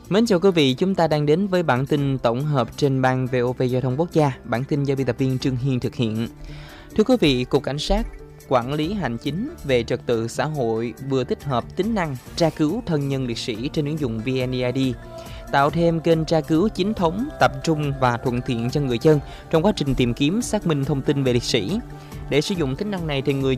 Mến chào quý vị, chúng ta đang đến với bản tin tổng hợp trên ban VOV Giao thông Quốc gia. Bản tin do biên tập viên Trương Hiên thực hiện. Thưa quý vị, Cục Cảnh sát Quản lý Hành chính về Trật tự xã hội vừa tích hợp tính năng tra cứu thân nhân liệt sĩ trên ứng dụng VNeID, tạo thêm kênh tra cứu chính thống, tập trung và thuận tiện cho người dân trong quá trình tìm kiếm xác minh thông tin về liệt sĩ. Để sử dụng tính năng này thì người